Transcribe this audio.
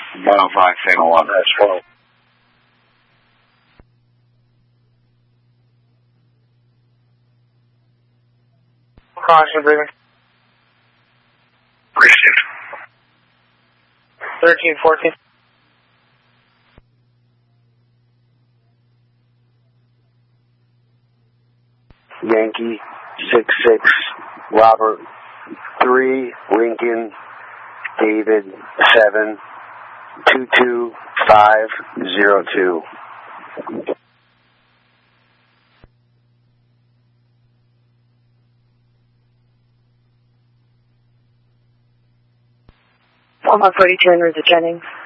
105, signal 1. That's 12. Caution, breathing. Received. 13, 14. Yankee 66, Robert 3, Lincoln, David 7, 22502. Omaha 42 en route to Jennings.